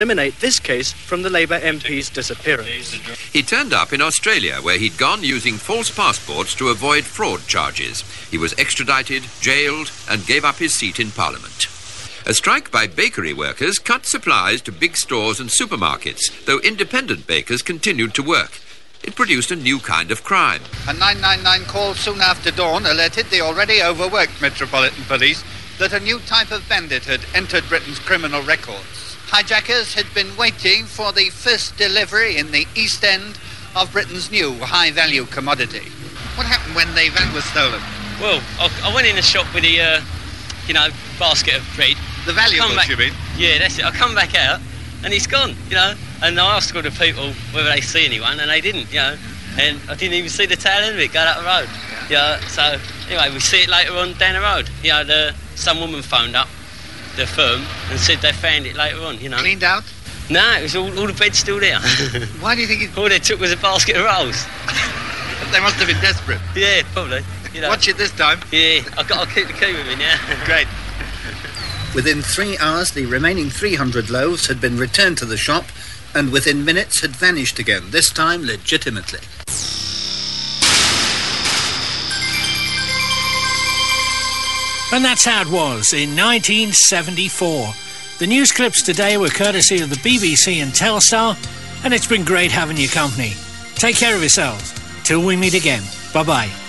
eliminate this case from the Labour MP's disappearance. He turned up in Australia, where he'd gone using false passports to avoid fraud charges. He was extradited, jailed, and gave up his seat in Parliament. A strike by bakery workers cut supplies to big stores and supermarkets, though independent bakers continued to work. It produced a new kind of crime. A 999 call soon after dawn alerted the already overworked Metropolitan Police that a new type of bandit had entered Britain's criminal records. Hijackers had been waiting for the first delivery in the East End of Britain's new high-value commodity. What happened when the van was stolen? Well, I went in the shop with the, basket of bread. The valuables, you mean? Yeah, that's it. I come back out, and it's gone, And I asked all the people whether they see anyone, and they didn't, And I didn't even see the tail end of it going up the road. So, anyway, we see it later on down the road. Some woman phoned up the firm and said they found it later on, Cleaned out? No, it was all the bed's still there. Why do you think all they took was a basket of rolls. They must have been desperate. Yeah, probably. Watch it this time. Yeah, I'll keep the key with me now. Great. Within 3 hours, the remaining 300 loaves had been returned to the shop and within minutes had vanished again, this time legitimately. And that's how it was in 1974. The news clips today were courtesy of the BBC and Telstar, and it's been great having your company. Take care of yourselves. Till we meet again. Bye-bye.